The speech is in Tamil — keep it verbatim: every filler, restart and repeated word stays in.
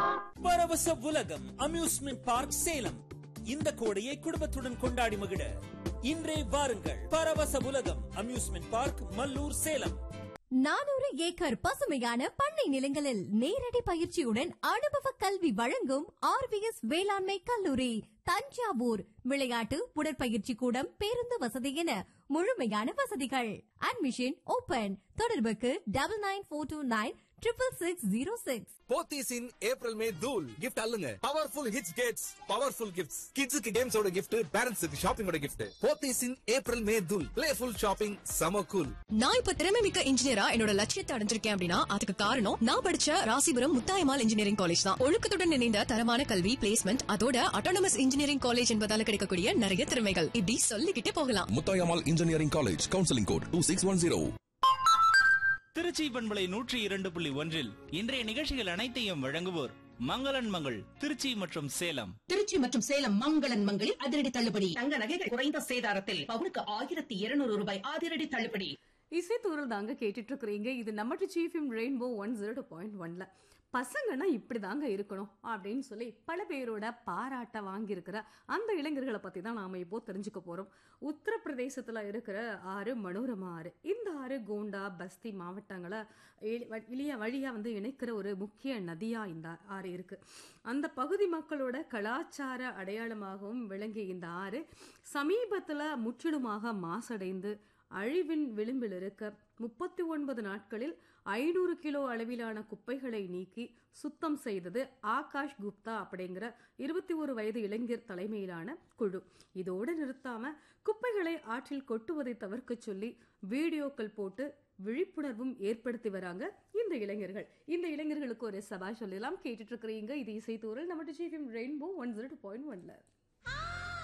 பரவச உலகம் அம்யூஸ்மெண்ட் பார்க் சேலம். இந்த கோடையை குடும்பத்துடன் கொண்டாடி மகிழ இன்றே வாருங்கள். பரவச உலகம் அம்யூஸ்மெண்ட் பார்க், மல்லூர், சேலம். நானூறு ஏக்கர் பசுமையான பண்ணை நிலங்களில் நேரடி பயிற்சியுடன் அனுபவ கல்வி வழங்கும் ஆர்விஎஸ் வேளாண்மை கல்லூரி தஞ்சாவூர். விளையாட்டு, உடற்பயிற்சி கூடம், பேருந்து வசதி என முழுமையான வசதிகள். Admission open. தொடர்புக்கு டபுள் நைன் போர் two nine triple six zero six. Pothys இன் ஏப்ரல் மே தூள் gift அல்லுங்க. Powerful hits Gates, powerful gifts. கிட்ஸுக்கு கேம்ஸோட கிஃப்ட், பேரண்ட்ஸுக்கு ஷாப்பிங்கோட கிஃப்ட். போத்தீஸ் இன் ஏப்ரல் மே தூள். பிளேஃபுல் ஷாப்பிங், சம கூல். நான் இப்ப திறமை மிக்க இன்ஜினியரா என்னோட லட்சியத்தை அடைஞ்சிருக்கேன் அப்படின்னா அதுக்கு காரணம் நான் படிச்ச ராசிபுரம் முத்தாயம்மாள் இன்ஜினியரிங் காலேஜ் தான். ஒழுக்கத்துடன் இணைந்த தரமான கல்வி, பிளேஸ்மெண்ட், அதோட அட்டானமஸ் இன்ஜினியரிங் காலேஜ் என்பதால கிடைக்கக்கூடிய நிறைய திறமைகள் இப்படி சொல்லிக்கிட்டே போகலாம். Muthayammal engineering college, counselling code two six one zero. Trichy பண்பலை நூற்றி இரண்டு புள்ளி ஒன்றில் இன்றைய நிகழ்ச்சிகள் அனைத்தையும் வழங்குவோர் மங்களன் மங்கள் திருச்சி மற்றும் சேலம். திருச்சி மற்றும் சேலம் மங்களன் மங்களில் அதிரடி தள்ளுபடி. தங்க நகைகள் குறைந்த சேதாரத்தில் பவுனுக்கு ஆயிரத்தி இருநூறு ரூபாய் அதிரடி தள்ளுபடி. இசைத்தூரல் தாங்க கேட்டுட்டு இருக்கிறீங்க. இது நம்ம chief rainbow one zero two point ஒன்ல பசங்கன்னா இப்படி தாங்க இருக்கணும் அப்படின்னு சொல்லி பல பேரோட பாராட்ட வாங்கியிருக்கிற அந்த இளைஞர்களை பத்தி தான் நாம இப்போ தெரிஞ்சுக்க போறோம். உத்தரப்பிரதேசத்துல இருக்கிற ஆறு மனோரமா ஆறு. இந்த ஆறு கோண்டா, பஸ்தி மாவட்டங்களை இளைய வழியா வந்து இணைக்கிற ஒரு முக்கிய நதியா இந்த ஆறு இருக்கு. அந்த பகுதி மக்களோட கலாச்சார அடையாளமாகவும் விளங்கிய இந்த ஆறு சமீபத்துல முற்றிலுமாக மாசடைந்து அழிவின் விளிம்பில் இருக்க முப்பத்தி ஒன்பது நாட்களில் ஐநூறு கிலோ அளவிலான குப்பைகளை நீக்கி சுத்தம் செய்தது ஆகாஷ் குப்தா அப்படிங்கிற இருபத்தி ஒரு வயது இளைஞர் தலைமையிலான குழு. இதோடு நிறுத்தாம குப்பைகளை ஆற்றில் கொட்டுவதை தவிர்க்க சொல்லி வீடியோக்கள் போட்டு விழிப்புணர்வும் ஏற்படுத்தி வராங்க இந்த இளைஞர்கள். இந்த இளைஞர்களுக்கு ஒரு சபா சொல்லலாம். கேட்டுட்டு இருக்கிறீங்க இது இசைத்தூரல் நம்ம chief rainbow one zero two point ஒன்ல.